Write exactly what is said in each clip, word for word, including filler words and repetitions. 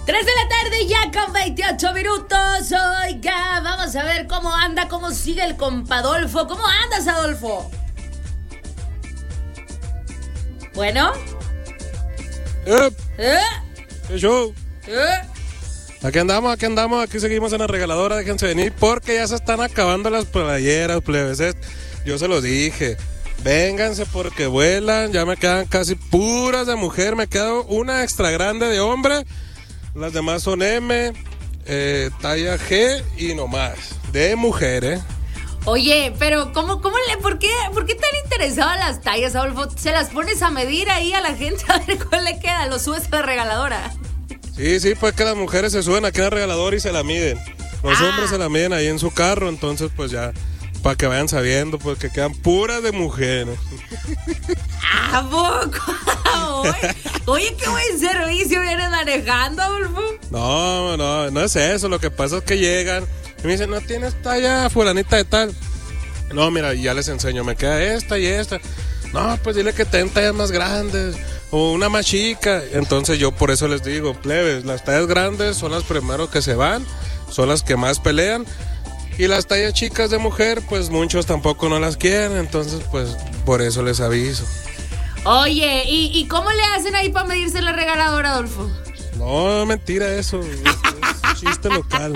tres de la tarde ya con veintiocho minutos. Oiga, vamos a ver cómo anda, cómo sigue el compadolfo. ¿Cómo andas, Adolfo? Bueno. Eh, ¿Eh? ¿Qué show? ¿Eh? Aquí andamos, aquí andamos, aquí seguimos en la regaladora. Déjense venir porque ya se están acabando las playeras, plebes. Yo se los dije. Vénganse porque vuelan. Ya me quedan casi puras de mujer. Me queda una extra grande de hombre. Las demás son M, eh, talla G y no más. De mujer, ¿eh? Oye, pero ¿cómo, cómo le, por qué, por qué tan interesado en las tallas, Adolfo? ¿Se las pones a medir ahí a la gente a ver cuál le queda? ¿Lo subes a la regaladora? Sí, sí, pues que las mujeres se suben aquí al regalador y se la miden. Los Ah. hombres se la miden ahí en su carro, entonces pues ya, para que vayan sabiendo, pues que quedan puras de mujeres. ¿A poco? Oye, oye, qué buen servicio vienes manejando, Adolfo. No, no, no es eso, lo que pasa es que llegan y me dicen, ¿no tienes talla fulanita de tal? No, mira, y ya les enseño, me queda esta y esta. No, pues dile que ten tallas más grandes o una más chica. Entonces yo por eso les digo, plebes, las tallas grandes son las primeros que se van, son las que más pelean. Y las tallas chicas de mujer, pues muchos tampoco no las quieren, entonces pues por eso les aviso. Oye, ¿y, y cómo le hacen ahí para medirse la regaladora, Adolfo? No, mentira eso, es, es chiste local.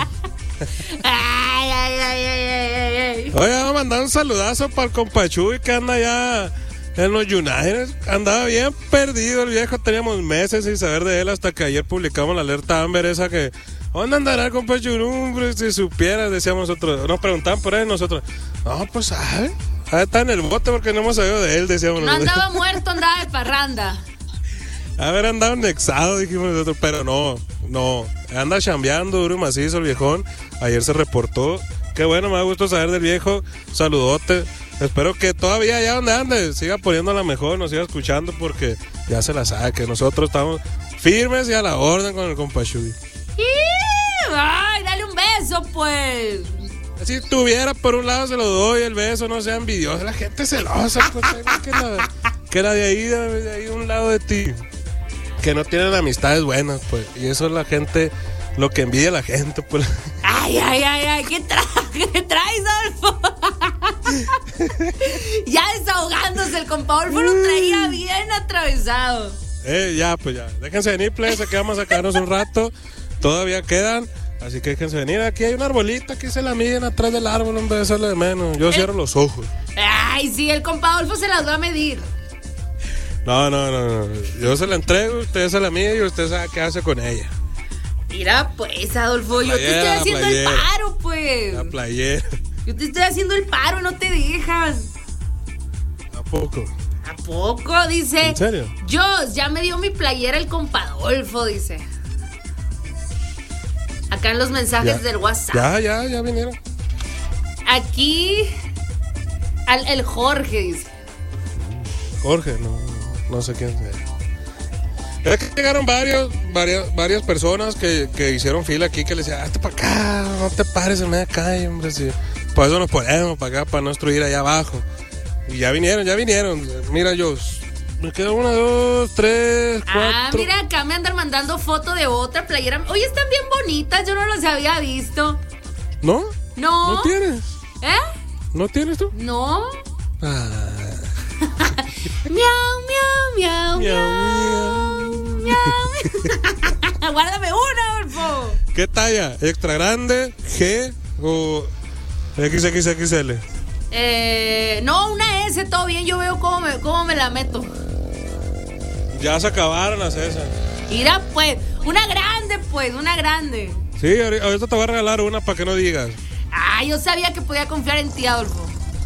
Ay, ay, ay, ay, ay, ay. Oye, vamos a mandar un saludazo para el compa Chuy que anda ya en los United. Andaba bien perdido el viejo, teníamos meses sin saber de él hasta que ayer publicamos la alerta Amber esa que... ¿Dónde andará el compa Chuy? Hombre, si supieras, decíamos nosotros. Nos preguntaban por él nosotros. No, pues, ¿sabe? Ah, está en el bote porque no hemos sabido de él, decíamos No nosotros. andaba muerto, andaba de parranda. A ver, andaba anexado, dijimos nosotros, pero no, no. Anda chambeando duro y macizo el viejón. Ayer se reportó. Qué bueno, me da gusto saber del viejo. Saludote. Espero que todavía allá donde ande siga poniéndola mejor, nos siga escuchando porque ya se la sabe que nosotros estamos firmes y a la orden con el compa Chuy. Ay, dale un beso, pues. Si tuviera por un lado se lo doy el beso, no sea envidioso. La gente celosa, pues, que la, que la de ahí, de ahí un lado de ti. Que no tienen amistades buenas, pues. Y eso es la gente, lo que envidia a la gente, pues. Ay, ay, ay, ay, ¿qué, tra- qué traes, Adolfo? Ya desahogándose el compa Adolfo, lo traía bien atravesado. Eh, ya, pues ya. Déjense venir, please, aquí vamos a quedarnos un rato. Todavía quedan. Así que déjense venir. Aquí hay una arbolita, aquí se la miden atrás del árbol, hombre, eso es lo de menos. Yo cierro los ojos. Ay, sí, el compa Adolfo se las va a medir. No, no, no, no. Yo se la entrego, usted se la mide y usted sabe qué hace con ella. Mira, pues, Adolfo, yo te Playera, estoy haciendo playera. el paro, pues. La playera. Yo te estoy haciendo el paro, no te dejas. ¿A poco? ¿A poco? Dice. ¿En serio? Jos, ya me dio mi playera el compa Adolfo, dice. Acá en los mensajes Ya. del WhatsApp. Ya, ya, ya vinieron. Aquí. Al, el Jorge dice. Jorge, no, no sé quién sea. Es que llegaron varios, varias, varias personas que, que hicieron fila aquí que le decían, hazte para acá, no te pares en media calle, hombre. Sí. Por eso nos ponemos para acá, para no destruir allá abajo. Y ya vinieron, ya vinieron. Mira, yo, me quedan una, dos, tres, cuatro. Ah, mira, acá me andan mandando foto de otra playera. Oye, están bien bonitas, yo no los había visto. ¿No? No. ¿No tienes? ¿Eh? ¿No tienes tú? No. Ah. Miau, miau, miau, Miau, miau, miau. Guárdame una, Adolfo. ¿Qué talla? ¿Extra grande? ¿G? ¿O equis equis equis ele? Eh, no, una S, todo bien, yo veo cómo me, cómo me la meto. Ya se acabaron las esas. Mira, pues, una grande, pues, una grande. Sí, ahori- ahorita te voy a regalar una para que no digas. Ah, yo sabía que podía confiar en ti, Adolfo.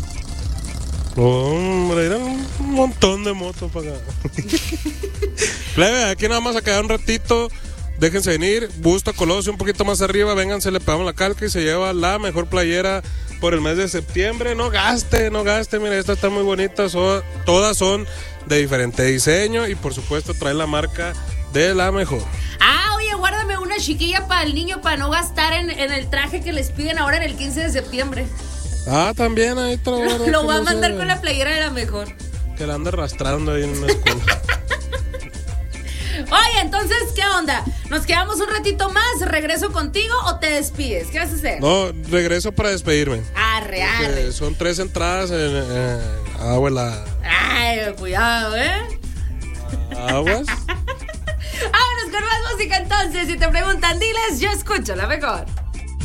Hombre, eran un montón de motos para acá. Plebe, aquí nada más a quedar un ratito. Déjense venir. Busto Colosio un poquito más arriba. Vénganse, le pegamos la calca y se lleva la mejor playera por el mes de septiembre. No gaste, no gaste. Mira, esta está muy bonita. So- todas son de diferente diseño y por supuesto trae la marca de la mejor. Ah, oye, guárdame una chiquilla para el niño para no gastar en, en el traje que les piden ahora en el quince de septiembre. Ah, también ahí trabaja. Lo voy a mandar con la playera de la mejor. Que la anda arrastrando ahí en una escuela. Oye, entonces entonces, ¿qué onda? ¿Nos quedamos un ratito más? ¿Regreso contigo o te despides? ¿Qué vas a hacer? No, regreso para despedirme. Arre, arre. Son tres entradas en eh, agua helada. Ay, cuidado, ¿eh? Aguas. Vámonos con más música entonces. Si te preguntan, diles, yo escucho la mejor.